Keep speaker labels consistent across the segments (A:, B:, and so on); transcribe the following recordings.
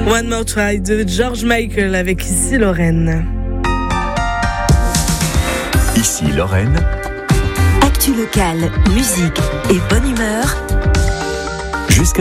A: One More Try de George Michael avec Ici Lorraine.
B: Ici Lorraine.
C: Actu locale, musique et bonne humeur.
B: Jusqu'à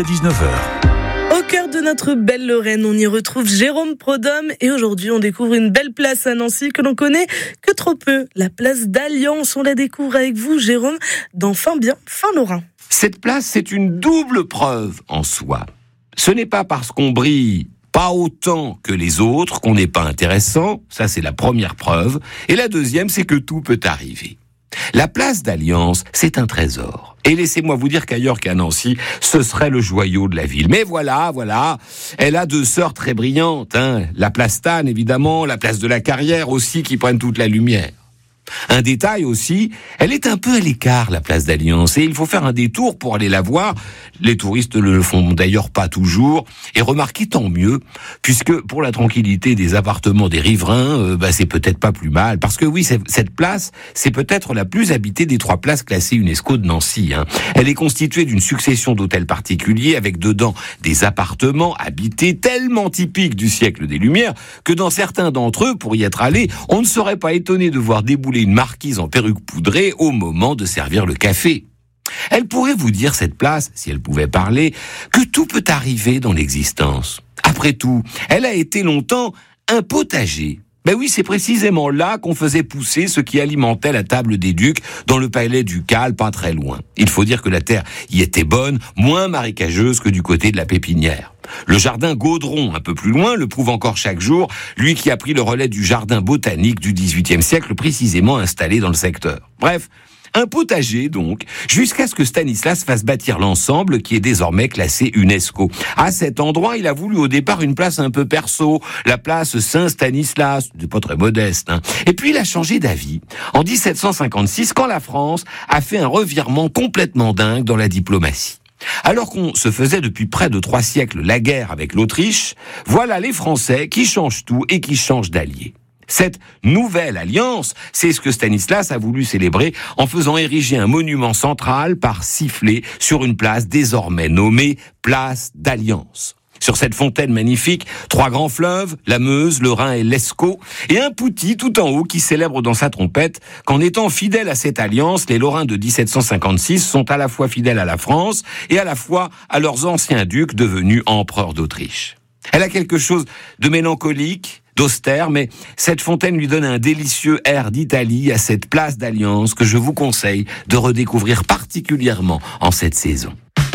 B: 19h.
A: Au cœur de notre belle Lorraine, on y retrouve Jérôme Prodhomme et aujourd'hui on découvre une belle place à Nancy que l'on connaît que trop peu, la place d'Alliance. On la découvre avec vous, Jérôme, dans Fin Bien, Fin Lorrain.
D: Cette place, c'est une double preuve en soi. Ce n'est pas parce qu'on brille pas autant que les autres qu'on n'est pas intéressant, ça c'est la première preuve, et la deuxième, c'est que tout peut arriver. La place d'Alliance, c'est un trésor. Et laissez-moi vous dire qu'ailleurs qu'à Nancy, ce serait le joyau de la ville. Mais voilà, elle a deux sœurs très brillantes, la place Tannes évidemment, la place de la Carrière aussi, qui prennent toute la lumière. Un détail aussi, elle est un peu à l'écart, la place d'Alliance, et il faut faire un détour pour aller la voir. Les touristes ne le font d'ailleurs pas toujours, et remarquez, tant mieux, puisque pour la tranquillité des appartements des riverains, c'est peut-être pas plus mal, parce que oui, cette place, c'est peut-être la plus habitée des 3 places classées UNESCO de Nancy. Elle est constituée d'une succession d'hôtels particuliers, avec dedans des appartements habités tellement typiques du siècle des Lumières, que dans certains d'entre eux, pour y être allé, on ne serait pas étonné de voir débouler une marquise en perruque poudrée au moment de servir le café. Elle pourrait vous dire, cette place, si elle pouvait parler, que tout peut arriver dans l'existence. Après tout, elle a été longtemps un potager. Ben oui, c'est précisément là qu'on faisait pousser ce qui alimentait la table des ducs dans le palais ducal, pas très loin. Il faut dire que la terre y était bonne, moins marécageuse que du côté de la Pépinière. Le jardin Gaudron, un peu plus loin, le prouve encore chaque jour, lui qui a pris le relais du jardin botanique du XVIIIe siècle, précisément installé dans le secteur. Bref, un potager donc, jusqu'à ce que Stanislas fasse bâtir l'ensemble qui est désormais classé UNESCO. À cet endroit, il a voulu au départ une place un peu perso, la place Saint-Stanislas, c'est pas très modeste. Et puis il a changé d'avis en 1756 quand la France a fait un revirement complètement dingue dans la diplomatie. Alors qu'on se faisait depuis près de 3 siècles la guerre avec l'Autriche, voilà les Français qui changent tout et qui changent d'alliés. Cette nouvelle alliance, c'est ce que Stanislas a voulu célébrer en faisant ériger un monument central par sifflet sur une place désormais nommée Place d'Alliance. Sur cette fontaine magnifique, 3 grands fleuves, la Meuse, le Rhin et l'Escaut, et un Pouty tout en haut qui célèbre dans sa trompette qu'en étant fidèles à cette alliance, les Lorrains de 1756 sont à la fois fidèles à la France et à la fois à leurs anciens ducs devenus empereurs d'Autriche. Elle a quelque chose de mélancolique, d'austère, mais cette fontaine lui donne un délicieux air d'Italie à cette place d'Alliance que je vous conseille de redécouvrir particulièrement en cette saison.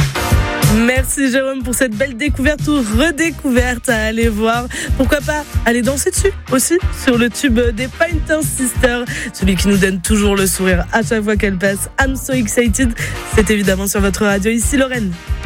A: Merci Jérôme pour cette belle découverte ou redécouverte à aller voir. Pourquoi pas aller danser dessus aussi, sur le tube des Pointer Sisters, celui qui nous donne toujours le sourire à chaque fois qu'elle passe. I'm so excited. C'est évidemment sur votre radio Ici Lorraine.